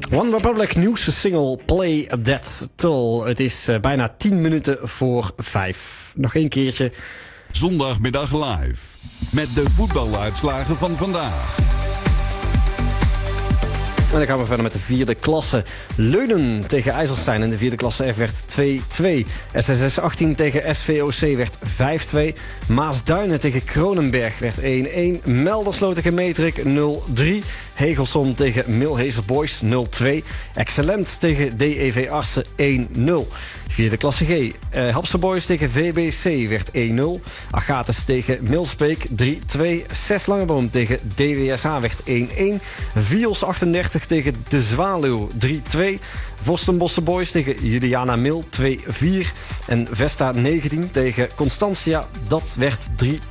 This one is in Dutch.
One Republic nieuwste single Play That Toll. Het is bijna 10 minuten voor 5. Nog één keertje. Zondagmiddag live. Met de voetbaluitslagen van vandaag. En dan gaan we verder met de vierde klasse. Leunen tegen IJsselstein in de vierde klasse F werd 2-2. SSS 18 tegen SVOC werd 5-2. Maasduinen tegen Kronenberg werd 1-1. Melderslo tegen Metrik 0-3. Hegelsom tegen Milhezer Boys 0-2. Excellent tegen DEV Arsen 1-0. Vierde klasse G. Hapse Boys tegen VBC werd 1-0. Agates tegen Milsbeek 3-2. 6 Langeboom tegen DWSH werd 1-1. Vios 38 tegen De Zwaluw 3-2. Vorstenbosse Boys tegen Juliana Mil 2-4. En Vesta 19 tegen Constantia, dat werd 3-2.